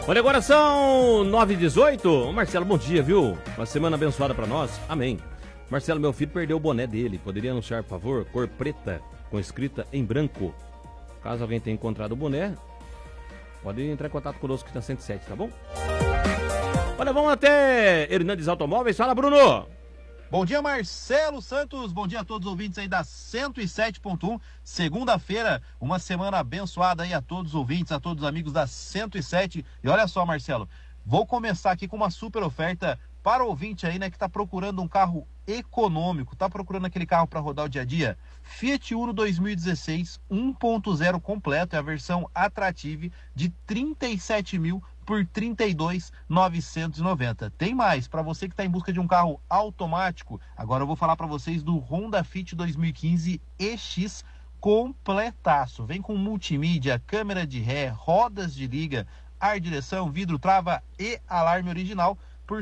Olha, agora são 9h18. Marcelo, bom dia, viu? Uma semana abençoada pra nós. Amém. Marcelo, meu filho perdeu o boné dele. Poderia anunciar, por favor? Cor preta, com escrita em branco. Caso alguém tenha encontrado o boné, pode entrar em contato conosco que tá 107, tá bom? Olha, vamos até Hernandes Automóveis. Fala, Bruno! Bom dia, Marcelo Santos. Bom dia a todos os ouvintes aí da 107.1. Segunda-feira, uma semana abençoada aí a todos os ouvintes, a todos os amigos da 107. E olha só, Marcelo, vou começar aqui com uma super oferta para o ouvinte aí, né, que está procurando um carro econômico, está procurando aquele carro para rodar o dia a dia. Fiat Uno 2016 1.0 completo, é a versão Attractive de 37 mil por 32.990. Tem mais, para você que está em busca de um carro automático, agora eu vou falar para vocês do Honda Fit 2015 EX completaço. Vem com multimídia, câmera de ré, rodas de liga, ar, direção, vidro, trava e alarme original por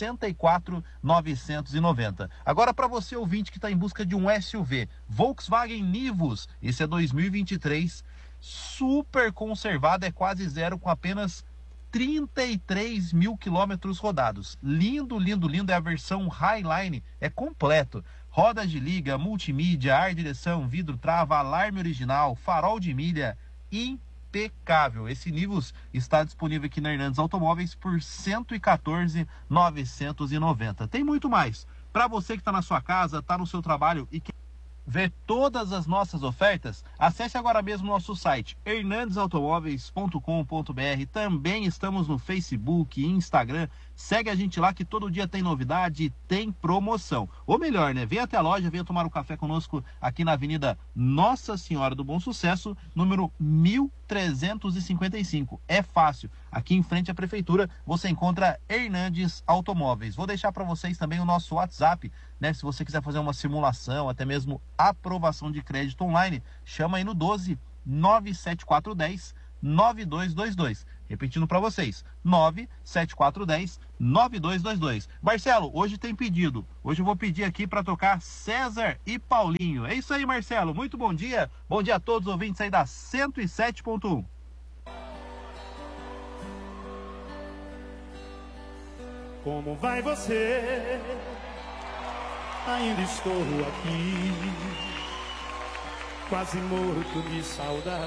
64.990. Agora para você ouvinte que está em busca de um SUV, Volkswagen Nivus, esse é 2023, super conservado, é quase zero, com apenas 33 mil quilômetros rodados. Lindo, lindo, lindo, é a versão Highline, é completo. Rodas de liga, multimídia, ar, direção, vidro, trava, alarme original, farol de milha, impecável. Esse Nivus está disponível aqui na Hernandes Automóveis por 114.990. Tem muito mais. Para você que está na sua casa, está no seu trabalho e quer ver todas as nossas ofertas, acesse agora mesmo nosso site hernandesautomóveis.com.br. Também estamos no Facebook e Instagram. Segue a gente lá que todo dia tem novidade e tem promoção. Ou melhor, né? Vem até a loja, venha tomar um café conosco aqui na Avenida Nossa Senhora do Bom Sucesso, número 1355. É fácil. Aqui em frente à Prefeitura você encontra Hernandes Automóveis. Vou deixar para vocês também o nosso WhatsApp, né? Se você quiser fazer uma simulação, até mesmo aprovação de crédito online, chama aí no 12 97410 9222. Repetindo para vocês, 97410 9222. Marcelo, hoje tem pedido. Hoje eu vou pedir aqui para tocar César e Paulinho. É isso aí, Marcelo. Muito bom dia. Bom dia a todos os ouvintes aí da 107.1. Como vai você? Ainda estou aqui, quase morto de saudade.